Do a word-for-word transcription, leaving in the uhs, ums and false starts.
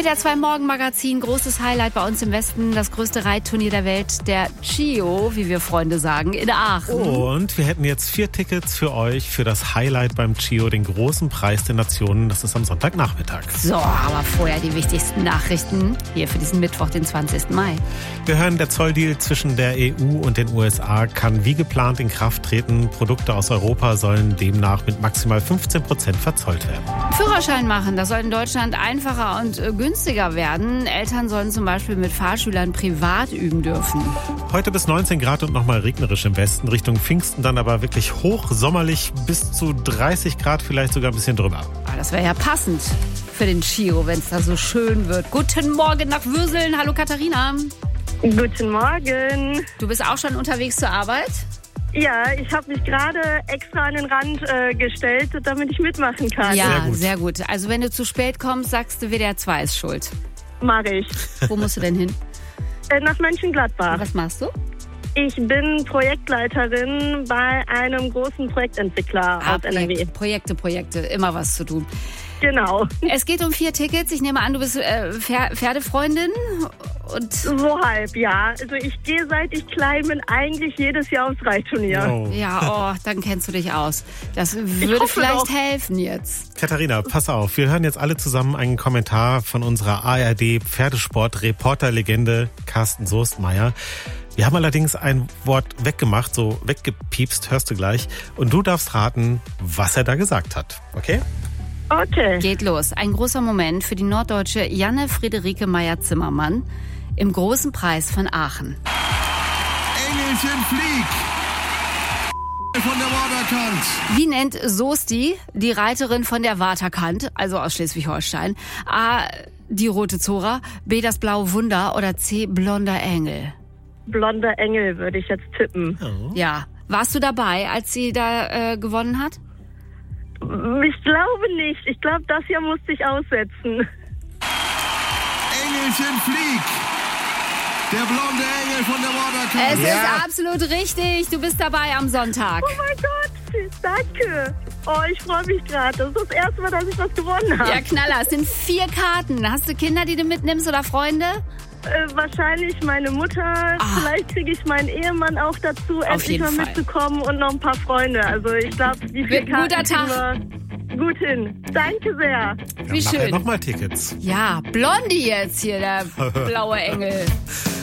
W D R zwei Morgenmagazin, großes Highlight bei uns im Westen, das größte Reitturnier der Welt, der CIO, wie wir Freunde sagen, in Aachen. Und wir hätten jetzt vier Tickets für euch für das Highlight beim CIO, den großen Preis der Nationen. Das ist am Sonntagnachmittag. So, aber vorher die wichtigsten Nachrichten hier für diesen Mittwoch, den zwanzigsten Mai. Wir hören, der Zolldeal zwischen der E U und den U S A kann wie geplant in Kraft treten. Produkte aus Europa sollen demnach mit maximal fünfzehn Prozent verzollt werden. Führerschein machen, das soll in Deutschland einfacher und äh, günstiger werden. Eltern sollen zum Beispiel mit Fahrschülern privat üben dürfen. Heute bis neunzehn Grad und nochmal regnerisch im Westen. Richtung Pfingsten dann aber wirklich hochsommerlich, bis zu dreißig Grad, vielleicht sogar ein bisschen drüber. Ah, das wäre ja passend für den CIO, wenn es da so schön wird. Guten Morgen nach Würseln. Hallo Katharina. Guten Morgen. Du bist auch schon unterwegs zur Arbeit? Ja, ich habe mich gerade extra an den Rand äh, gestellt, damit ich mitmachen kann. Ja, Sehr gut. sehr gut. Also wenn du zu spät kommst, sagst du, W D R zwei ist schuld. Mache ich. Wo musst du denn hin? Äh, nach Mönchengladbach. Was machst du? Ich bin Projektleiterin bei einem großen Projektentwickler Ah, aus N R W. Projekte, Projekte, Projekte, immer was zu tun. Genau. Es geht um vier Tickets. Ich nehme an, du bist äh, Pfer- Pferdefreundin. Und So halb, ja. Also ich gehe seit ich klein bin eigentlich jedes Jahr aufs Reitturnier. Oh. ja, oh, dann kennst du dich aus. Das würde hoffe vielleicht doch. helfen jetzt. Katharina, pass auf, wir hören jetzt alle zusammen einen Kommentar von unserer A R D-Pferdesport-Reporter-Legende Carsten Soestmeier. Wir haben allerdings ein Wort weggemacht, so weggepiepst, hörst du gleich. Und du darfst raten, was er da gesagt hat. Okay? Okay. Geht los. Ein großer Moment für die norddeutsche Janne Friederike Meyer-Zimmermann im großen Preis von Aachen. Engelchen flieg! Von der Waterkant. Wie nennt Soesti die Reiterin von der Waterkant, also aus Schleswig-Holstein? A. Die rote Zora, B. das blaue Wunder oder C. blonder Engel? Blonder Engel würde ich jetzt tippen. Oh. Ja. Warst du dabei, als sie da äh, gewonnen hat? Ich glaube nicht. Ich glaube, das hier musste ich aussetzen. Engelchen flieg! Der blonde Engel von der Waterkant. Es Ja. ist absolut richtig. Du bist dabei am Sonntag. Oh mein Gott, danke. Oh, ich freue mich gerade. Das ist das erste Mal, dass ich was gewonnen habe. Ja, Knaller. Es sind vier Karten. Hast du Kinder, die du mitnimmst oder Freunde? Äh, wahrscheinlich meine Mutter. Vielleicht kriege ich meinen Ehemann auch dazu, endlich jeden mal Fall. mitzukommen und noch ein paar Freunde. Also ich glaube, die vier Wird ein guter Karten kriegen wir gut hin. Danke sehr. Wie Nachher schön. nochmal Tickets. Ja, Blondie jetzt hier, der blaue Engel.